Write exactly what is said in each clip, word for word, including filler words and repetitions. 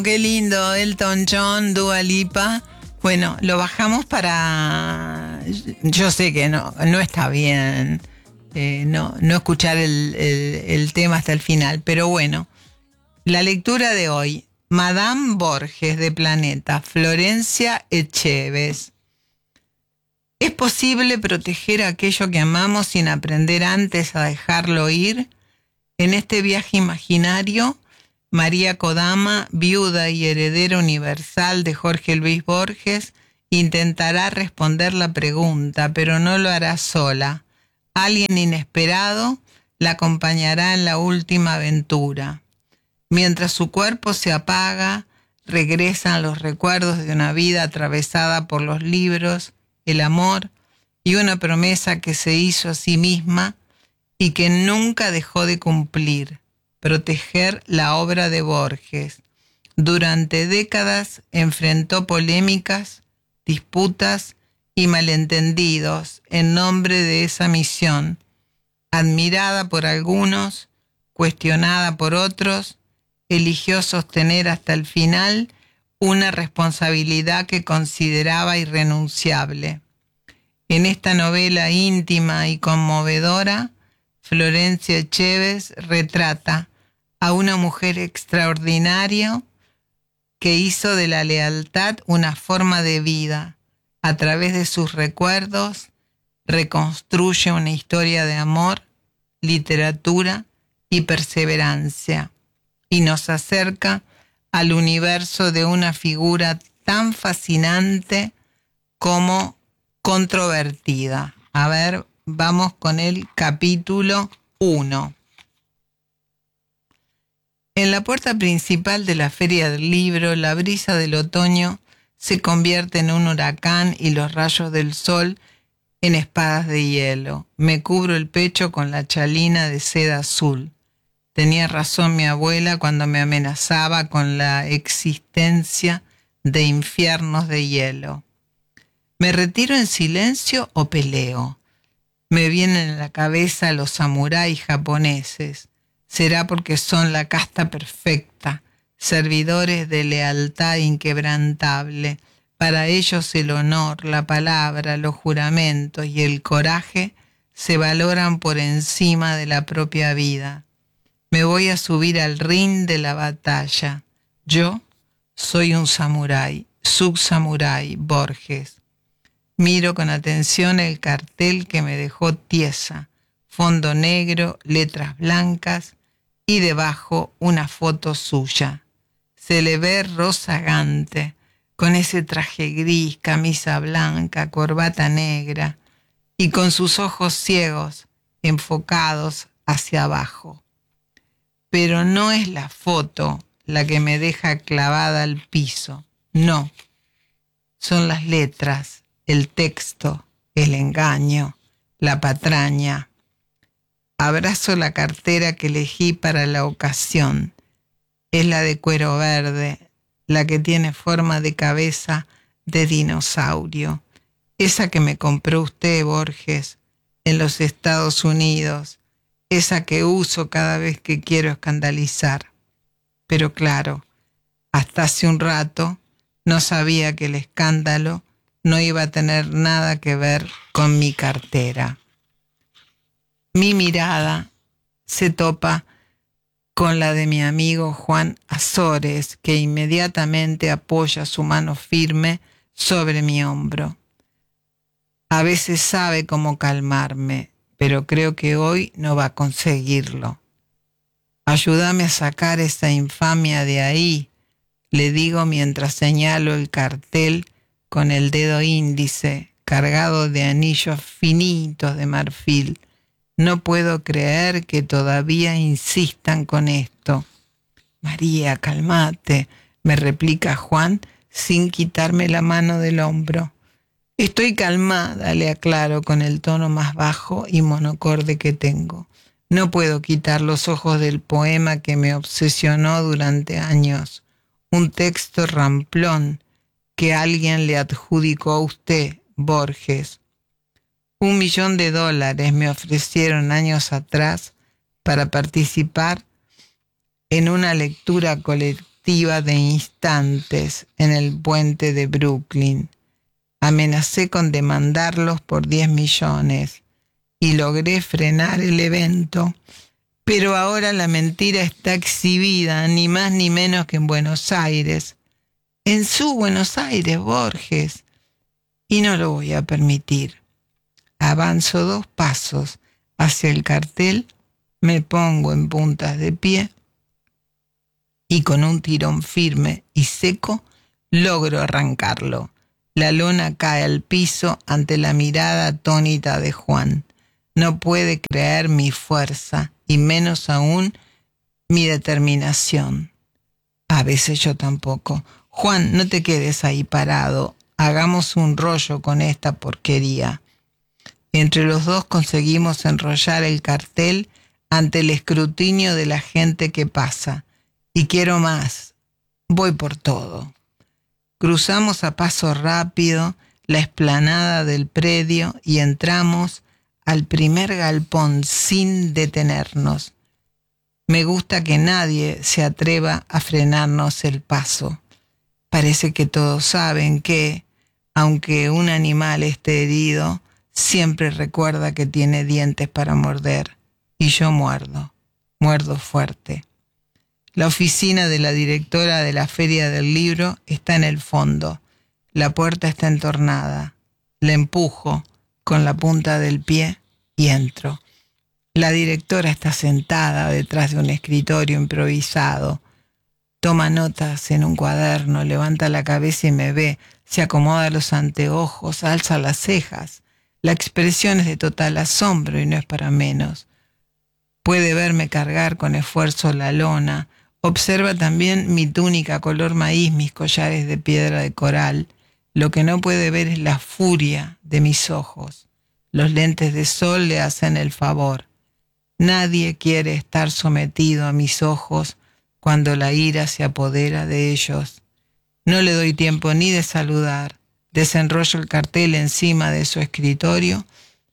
Qué lindo, Elton John, Dua Lipa. Bueno, lo bajamos para... Yo sé que no, no está bien eh, no, no escuchar el, el, el tema hasta el final, pero bueno. La lectura de hoy, Madame Borges de Planeta, Florencia Echeves. ¿Es posible proteger aquello que amamos sin aprender antes a dejarlo ir? En este viaje imaginario, María Kodama, viuda y heredera universal de Jorge Luis Borges, intentará responder la pregunta, pero no lo hará sola. Alguien inesperado la acompañará en la última aventura. Mientras su cuerpo se apaga, regresan los recuerdos de una vida atravesada por los libros, el amor y una promesa que se hizo a sí misma y que nunca dejó de cumplir: proteger la obra de Borges. Durante décadas enfrentó polémicas, disputas y malentendidos en nombre de esa misión, admirada por algunos, cuestionada por otros. Eligió sostener hasta el final una responsabilidad que consideraba irrenunciable. En esta novela íntima y conmovedora, Florencia Echeves retrata a una mujer extraordinaria que hizo de la lealtad una forma de vida. A través de sus recuerdos, reconstruye una historia de amor, literatura y perseverancia, y nos acerca al universo de una figura tan fascinante como controvertida. A ver, vamos con el capítulo uno. En la puerta principal de la Feria del Libro, la brisa del otoño se convierte en un huracán y los rayos del sol en espadas de hielo. Me cubro el pecho con la chalina de seda azul. Tenía razón mi abuela cuando me amenazaba con la existencia de infiernos de hielo. ¿Me retiro en silencio o peleo? Me vienen a la cabeza los samuráis japoneses. Será porque son la casta perfecta, servidores de lealtad inquebrantable. Para ellos el honor, la palabra, los juramentos y el coraje se valoran por encima de la propia vida. Me voy a subir al ring de la batalla. Yo soy un samurái, subsamurái Borges. Miro con atención el cartel que me dejó tiesa, fondo negro, letras blancas y debajo una foto suya. Se le ve rozagante, con ese traje gris, camisa blanca, corbata negra y con sus ojos ciegos enfocados hacia abajo. Pero no es la foto la que me deja clavada al piso, no. Son las letras, el texto, el engaño, la patraña. Abrazo la cartera que elegí para la ocasión. Es la de cuero verde, la que tiene forma de cabeza de dinosaurio. Esa que me compró usted, Borges, en los Estados Unidos. Esa que uso cada vez que quiero escandalizar. Pero claro, hasta hace un rato no sabía que el escándalo no iba a tener nada que ver con mi cartera. Mi mirada se topa con la de mi amigo Juan Azores, que inmediatamente apoya su mano firme sobre mi hombro. A veces sabe cómo calmarme, pero creo que hoy no va a conseguirlo. Ayúdame a sacar esa infamia de ahí, le digo mientras señalo el cartel con el dedo índice, cargado de anillos finitos de marfil. No puedo creer que todavía insistan con esto. María, calmate, me replica Juan sin quitarme la mano del hombro. Estoy calmada, le aclaro con el tono más bajo y monocorde que tengo. No puedo quitar los ojos del poema que me obsesionó durante años. Un texto ramplón que alguien le adjudicó a usted, Borges. Un millón de dólares me ofrecieron años atrás para participar en una lectura cole- exhaustiva de instantes en el puente de Brooklyn. Amenacé con demandarlos por diez millones y logré frenar el evento, pero ahora la mentira está exhibida ni más ni menos que en Buenos Aires, en su Buenos Aires, Borges, y no lo voy a permitir. Avanzo dos pasos hacia el cartel, me pongo en puntas de pie y con un tirón firme y seco logro arrancarlo. La lona cae al piso ante la mirada atónita de Juan. No puede creer mi fuerza y menos aún mi determinación. A veces yo tampoco. Juan, no te quedes ahí parado. Hagamos un rollo con esta porquería. Entre los dos conseguimos enrollar el cartel ante el escrutinio de la gente que pasa. Y quiero más. Voy por todo. Cruzamos a paso rápido la explanada del predio y entramos al primer galpón sin detenernos. Me gusta que nadie se atreva a frenarnos el paso. Parece que todos saben que, aunque un animal esté herido, siempre recuerda que tiene dientes para morder. Y yo muerdo, muerdo fuerte. La oficina de la directora de la Feria del Libro está en el fondo. La puerta está entornada. La empujo con la punta del pie y entro. La directora está sentada detrás de un escritorio improvisado. Toma notas en un cuaderno, levanta la cabeza y me ve. Se acomoda los anteojos, alza las cejas. La expresión es de total asombro y no es para menos. Puede verme cargar con esfuerzo la lona. Observa también mi túnica color maíz, mis collares de piedra de coral. Lo que no puede ver es la furia de mis ojos. Los lentes de sol le hacen el favor. Nadie quiere estar sometido a mis ojos cuando la ira se apodera de ellos. No le doy tiempo ni de saludar. Desenrollo el cartel encima de su escritorio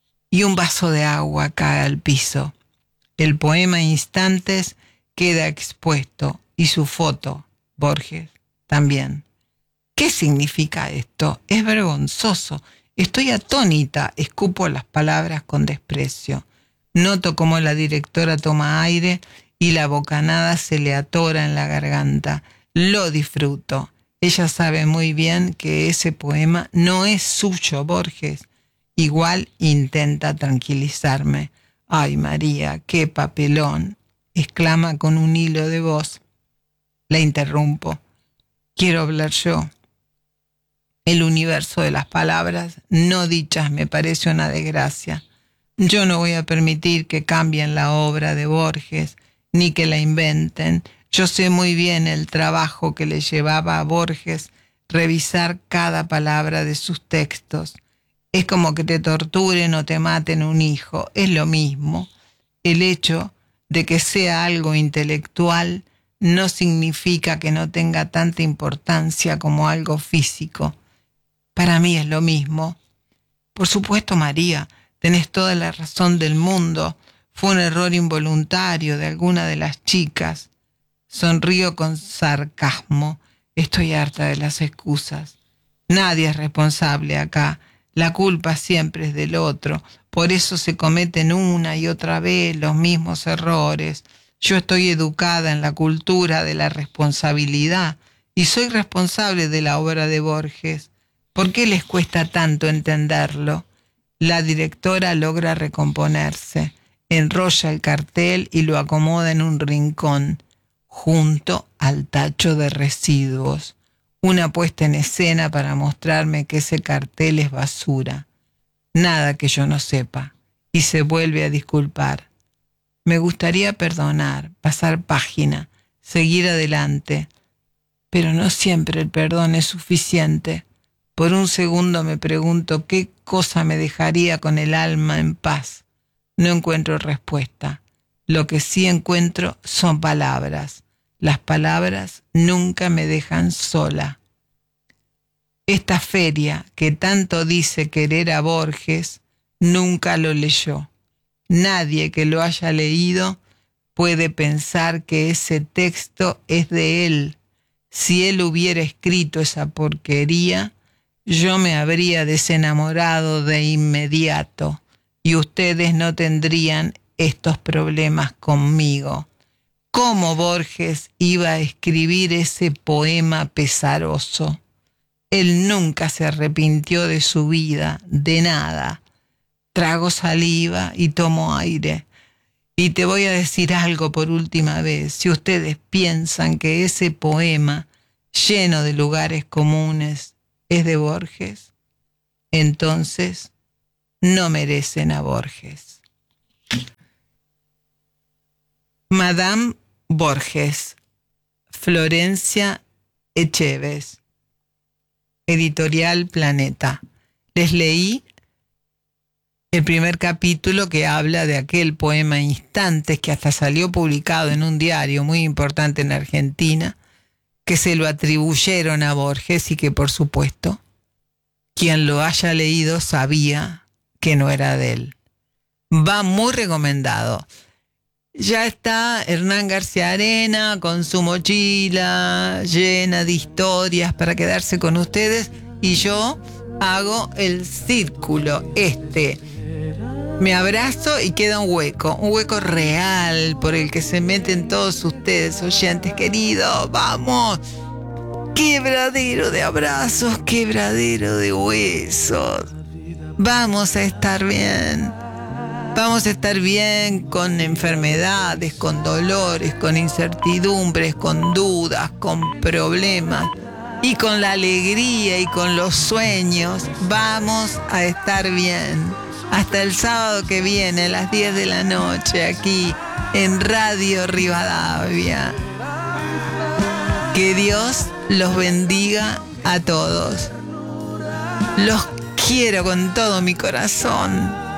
y un vaso de agua cae al piso. El poema Instantes queda expuesto y su foto, Borges, también. ¿Qué significa esto? Es vergonzoso. Estoy atónita, escupo las palabras con desprecio. Noto cómo la directora toma aire y la bocanada se le atora en la garganta. Lo disfruto. Ella sabe muy bien que ese poema no es suyo, Borges. Igual intenta tranquilizarme. Ay, María, qué papelón, exclama con un hilo de voz. La interrumpo. Quiero hablar yo. El universo de las palabras no dichas me parece una desgracia. Yo no voy a permitir que cambien la obra de Borges, ni que la inventen. Yo sé muy bien el trabajo que le llevaba a Borges revisar cada palabra de sus textos. Es como que te torturen o te maten un hijo. Es lo mismo. El hecho de que sea algo intelectual no significa que no tenga tanta importancia como algo físico. Para mí es lo mismo. Por supuesto, María, tenés toda la razón del mundo. Fue un error involuntario de alguna de las chicas. Sonrío con sarcasmo. Estoy harta de las excusas. Nadie es responsable acá. La culpa siempre es del otro. Por eso se cometen una y otra vez los mismos errores. Yo estoy educada en la cultura de la responsabilidad y soy responsable de la obra de Borges. ¿Por qué les cuesta tanto entenderlo? La directora logra recomponerse, enrolla el cartel y lo acomoda en un rincón, junto al tacho de residuos. Una puesta en escena para mostrarme que ese cartel es basura. Nada que yo no sepa. Y se vuelve a disculpar. Me gustaría perdonar, pasar página, seguir adelante. Pero no siempre el perdón es suficiente. Por un segundo me pregunto qué cosa me dejaría con el alma en paz. No encuentro respuesta. Lo que sí encuentro son palabras. Las palabras nunca me dejan sola. Esta feria que tanto dice querer a Borges, nunca lo leyó. Nadie que lo haya leído puede pensar que ese texto es de él. Si él hubiera escrito esa porquería, yo me habría desenamorado de inmediato y ustedes no tendrían estos problemas conmigo. ¿Cómo Borges iba a escribir ese poema pesaroso? Él nunca se arrepintió de su vida, de nada. Trago saliva y tomo aire. Y te voy a decir algo por última vez. Si ustedes piensan que ese poema, lleno de lugares comunes, es de Borges, entonces no merecen a Borges. Madame Borges, Florencia Echeves, Editorial Planeta. Les leí el primer capítulo que habla de aquel poema Instantes, que hasta salió publicado en un diario muy importante en Argentina, que se lo atribuyeron a Borges y que, por supuesto, quien lo haya leído sabía que no era de él. Va muy recomendado. Ya está Hernán García Arena con su mochila llena de historias para quedarse con ustedes, y yo hago el círculo este. Me abrazo y queda un hueco, un hueco real por el que se meten todos ustedes, oyentes queridos. ¡Vamos! Quebradero de abrazos, quebradero de huesos. Vamos a estar bien. Vamos a estar bien con enfermedades, con dolores, con incertidumbres, con dudas, con problemas. Y con la alegría y con los sueños. Vamos a estar bien. Hasta el sábado que viene a las diez de la noche aquí en Radio Rivadavia. Que Dios los bendiga a todos. Los quiero con todo mi corazón.